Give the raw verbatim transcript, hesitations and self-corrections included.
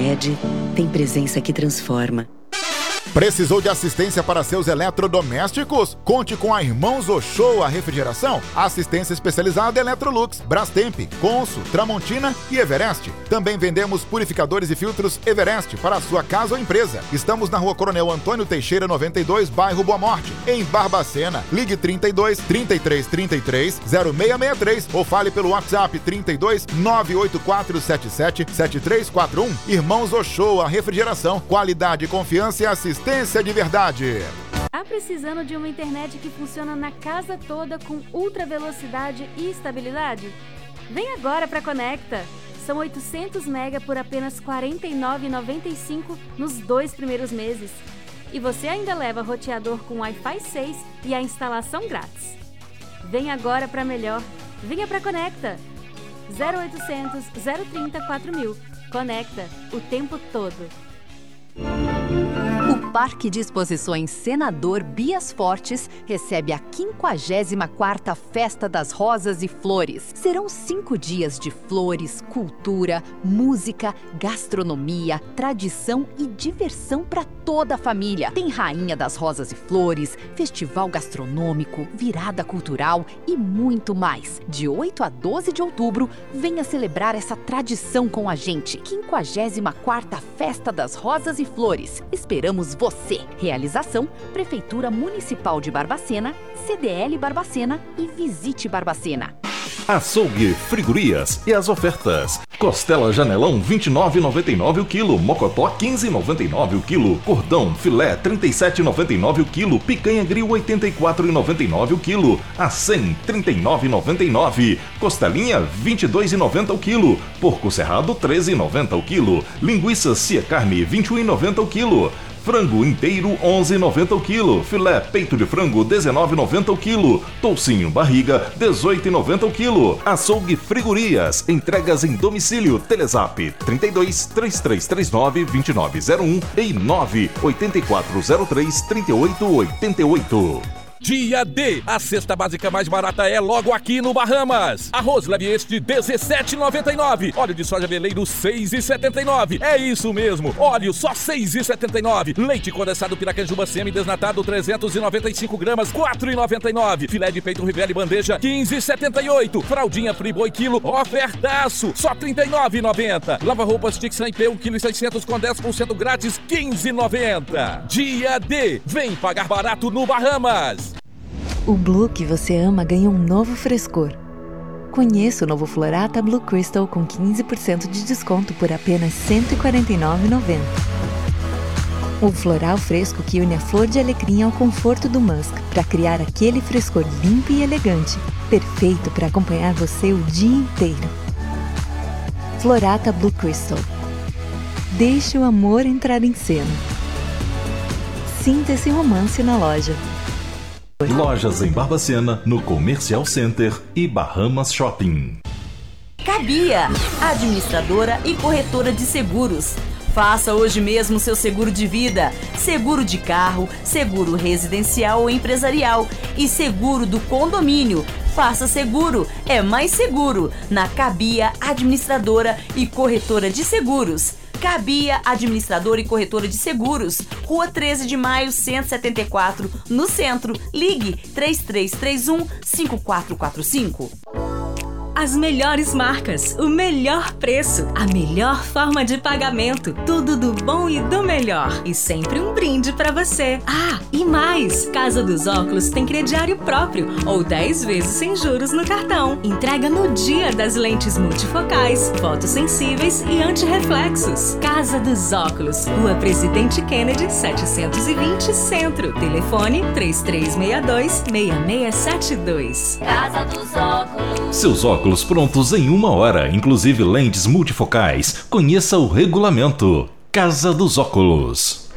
Unimed tem presença que transforma. Precisou de assistência para seus eletrodomésticos? Conte com a Irmãos Ochoa Refrigeração. Assistência especializada Electrolux, Brastemp, Consul, Tramontina e Everest. Também vendemos purificadores e filtros Everest para a sua casa ou empresa. Estamos na Rua Coronel Antônio Teixeira, noventa e dois, bairro Boa Morte, em Barbacena. Ligue trinta e dois, trinta e três, trinta e três, zero seis seis três ou fale pelo WhatsApp trinta e dois, nove oito quatro sete sete, sete três quatro um. Irmãos Ochoa Refrigeração. Qualidade, confiança e assistência de verdade. Tá precisando de uma internet que funciona na casa toda com ultra velocidade e estabilidade? Vem agora para Conecta. São oitocentos mega por apenas quarenta e nove reais e noventa e cinco centavos nos dois primeiros meses. E você ainda leva roteador com Wi-Fi seis e a instalação grátis. Vem agora para melhor. Venha para Conecta. zero oitocentos, zero trinta, quatro mil. Conecta o tempo todo. O Parque de Exposições Senador Bias Fortes recebe a quinquagésima quarta Festa das Rosas e Flores. Serão cinco dias de flores, cultura, música, gastronomia, tradição e diversão para toda a família. Tem Rainha das Rosas e Flores, festival gastronômico, virada cultural e muito mais. De oito a doze de outubro, venha celebrar essa tradição com a gente. quinquagésima quarta Festa das Rosas e Flores. Esperamos você. Realização: Prefeitura Municipal de Barbacena, C D L Barbacena e Visite Barbacena. Açougue, frigorias e as ofertas. Costela Janelão vinte e nove reais e noventa e nove centavos o quilo, mocotó quinze reais e noventa e nove centavos o quilo, cordão filé trinta e sete reais e noventa e nove centavos o quilo, picanha grill oitenta e quatro reais e noventa e nove centavos o quilo, acém trinta e nove reais e noventa e nove centavos, costelinha vinte e dois reais e noventa centavos o quilo, porco cerrado treze reais e noventa centavos o quilo, linguiça cia carne vinte e um reais e noventa centavos o quilo. Frango inteiro onze reais e noventa centavos o quilo, filé peito de frango dezenove reais e noventa centavos o quilo, toucinho barriga dezoito reais e noventa centavos o quilo. Açougue Frigorias, entregas em domicílio, Telezap trinta e dois, três três três nove, dois nove zero um e nove oito quatro zero três, três oito oito oito. Dia D, a cesta básica mais barata é logo aqui no Bahamas. Arroz leve este dezessete reais e noventa e nove centavos. Óleo de soja veleiro seis reais e setenta e nove centavos. É isso mesmo, óleo só seis reais e setenta e nove centavos. Leite condensado Piracanjuba semi-desnatado trezentos e noventa e cinco gramas, quatro reais e noventa e nove centavos. Filé de peito Rivelli bandeja quinze reais e setenta e oito centavos. Fraldinha Friboi quilo, ofertaço, só trinta e nove reais e noventa centavos. Lava roupas Tixan I P um vírgula seis quilos com dez por cento grátis, quinze reais e noventa centavos. Dia D, vem pagar barato no Bahamas. O Blue que você ama ganha um novo frescor. Conheça o novo Florata Blue Crystal com quinze por cento de desconto por apenas cento e quarenta e nove reais e noventa centavos. O floral fresco que une a flor de alecrim ao conforto do musk para criar aquele frescor limpo e elegante, perfeito para acompanhar você o dia inteiro. Florata Blue Crystal. Deixe o amor entrar em cena. Sinta esse romance na loja. Lojas em Barbacena, no Comercial Center e Bahamas Shopping. Cabia, administradora e corretora de seguros. Faça hoje mesmo seu seguro de vida, seguro de carro, seguro residencial ou empresarial e seguro do condomínio. Faça seguro, é mais seguro, na Cabia, administradora e corretora de seguros. Cabia, administradora e corretora de seguros. Rua treze de maio, cento e setenta e quatro, no centro. Ligue três três três um, cinco quatro quatro cinco. As melhores marcas, o melhor preço, a melhor forma de pagamento, tudo do bom e do melhor. E sempre um brinde pra você. Ah, e mais! Casa dos Óculos tem crediário próprio ou dez vezes sem juros no cartão. Entrega no dia das lentes multifocais, fotossensíveis e antirreflexos. Casa dos Óculos, Rua Presidente Kennedy, setecentos e vinte, Centro. Telefone três três seis dois, seis seis sete dois. Casa dos Óculos. Seus óculos prontos em uma hora, inclusive lentes multifocais. Conheça o regulamento. Casa dos Óculos.